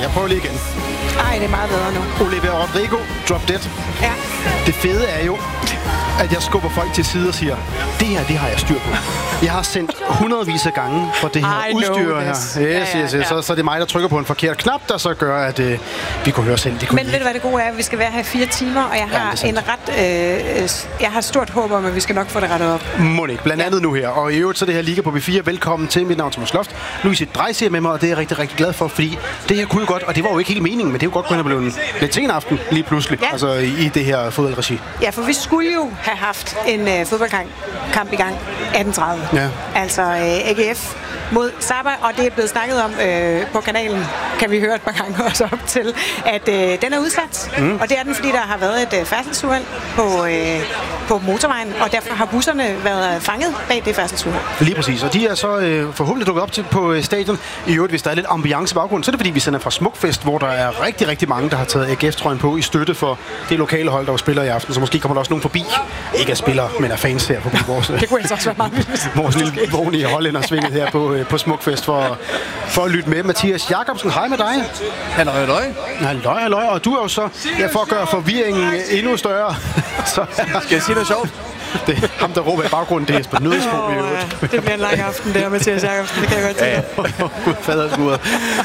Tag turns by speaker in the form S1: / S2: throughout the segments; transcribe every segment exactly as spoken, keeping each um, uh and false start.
S1: jeg prøver lige igen.
S2: Ej, det er meget bedre nu.
S1: Oliver Rodrigo, drop dead.
S2: Ja.
S1: Det fede er jo, at jeg skubber folk til side og siger, det her, det har jeg styr på. Jeg har sendt hundredvis af gange for det her
S2: I
S1: udstyr her. Yes,
S2: ja, ja,
S1: yes, yes.
S2: ja.
S1: Så, så er det mig, der trykker på en forkert knap, der så gør, at øh, vi kunne høre selv. Det
S2: Men ved du, hvad det gode er? Vi skal være her i fire timer, og jeg har
S1: ja,
S2: en ret, øh, jeg har stort håb om, at vi skal nok få det rettet op.
S1: Må ikke. Blandt andet nu her. Og i øvrigt så det her Liga på B fire. Velkommen til. Mit navn er Thomas Loft. Louise Dreisier med mig, og det er jeg rigtig, rigtig glad for, fordi det her kunne jo godt, og det var jo ikke helt meningen, men det er jo godt kunne have blevet lidt til en aften lige pludselig,
S2: ja.
S1: altså i, i det her fodboldregi.
S2: Ja, for vi skulle jo have haft en øh, fodboldkamp kamp i gang atten tredive.
S1: Ja.
S2: Altså øh, A G F mod Saba, og det er blevet snakket om øh, på kanalen, kan vi høre et par gange også op til, at øh, den er udsat. Mm. Og det er den, fordi der har været et øh, færdselsuheld på, øh, på motorvejen, og derfor har busserne været fanget bag det færdselsuheld.
S1: Lige præcis, og de er så øh, forhåbentlig dukket op til på øh, stadion. I øvrigt, hvis der er lidt ambiance i baggrunden, så er det fordi, vi sender fra Smukfest, hvor der er rigtig, rigtig mange, der har taget A G F-trøjen på i støtte for det lokale hold, der spiller i aften. Så måske kommer der også nogen forbi. Ikke af spillere, men af fans her på vores,
S2: det kunne altså også være meget
S1: vores lille vogn i Holland og svinget her på, øh, på Smukfest for, for at lytte med. Mathias Jacobsen, hej med dig.
S3: Halløj, halløj.
S1: Halløj, halløj. Og du er jo så, ja, for at gøre forvirringen endnu større. Så,
S3: skal jeg sige noget sjovt?
S1: Det er ham, der råber i baggrunden, det er Jesper Nødsbo.
S2: Oh, ja. Det bliver en lang aften der, Mathias Jacobsen. Det kan jeg godt tænke.
S1: Ja, Gud fader skuder.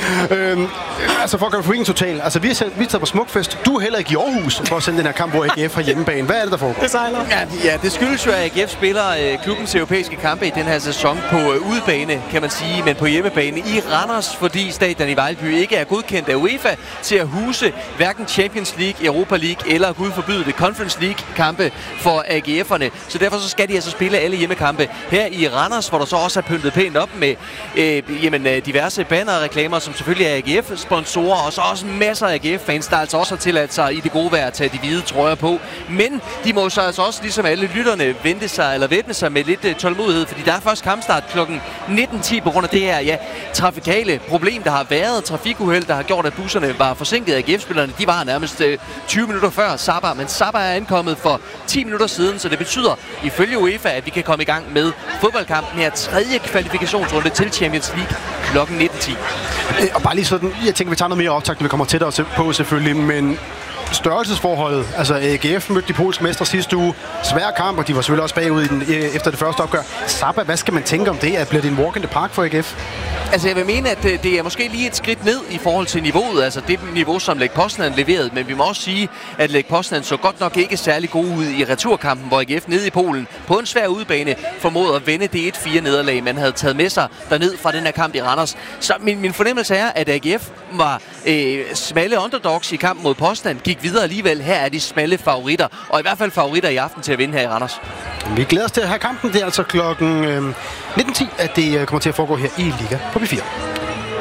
S1: øhm, altså for at gøre forvirringen total. Altså vi er, vi er taget på Smukfest. Du er heller ikke i Aarhus for at sende den her kamp, hvor A G F har hjemmebane. Hvad er det, der foregår?
S2: Det sejler.
S3: Ja, ja, det skyldes jo, at A G F spiller øh, klubbens europæiske kampe i den her sæson på øh, udebane, kan man sige, men på hjemmebane i Randers, fordi stadion i Vejlby ikke er godkendt af UEFA til at huse hverken Champions League, Europa League eller gud forbyde det Conference League kampe for A G F'erne. Så derfor så skal de altså spille alle hjemmekampe her i Randers, hvor der så også er pyntet pænt op med øh, jamen, diverse bannerreklamer, som selvfølgelig er A G F-sponsorer, og så også masser af A G F-fans, der altså også har tilladt sig i det gode vejr at tage de hvide trøjer på. Men de må så altså også, ligesom alle lytterne, vente sig eller væbne sig med lidt uh, tålmodighed, fordi der er først kampstart klokken nitten ti på grund af det her ja, trafikale problem, der har været. Trafikuheld, der har gjort, at busserne var forsinket. A G F-spillerne, de var nærmest uh, tyve minutter før Saba, men Saba er ankommet for ti minutter siden, så det betyder ifølge UEFA, at vi kan komme i gang med fodboldkampen her tredje kvalifikationsrunde til Champions League klokken nitten ti.
S1: Og bare lige sådan, jeg tænker, vi tager noget mere optakt, når vi kommer tættere på selvfølgelig, men størrelsesforholdet, altså A G F mødte de polske mestre sidste uge, svær kamp, og de var selvfølgelig også bagud i den, efter det første opgør. Saba, hvad skal man tænke om det? At bliver det en walk in the park for A G F?
S3: Altså jeg vil mene, at det er måske lige et skridt ned i forhold til niveauet, altså det niveau, som Lech Poznan leverede, men vi må også sige, at Lech Poznan så godt nok ikke særlig god ud i returkampen, hvor A G F nede i Polen på en svær udebane formåede at vende det et fire nederlag, man havde taget med sig derned fra den her kamp i Randers. Så min, min fornemmelse er, at A G F var øh, smalle underdogs i kampen mod Poznan, gik videre alligevel. Her er de smalle favoritter, og i hvert fald favoritter i aften til at vinde her i Randers.
S1: Vi glæder os til at have kampen. Det er altså klokken øh, nitten ti, at det kommer til at foregå her i Liga på B fire.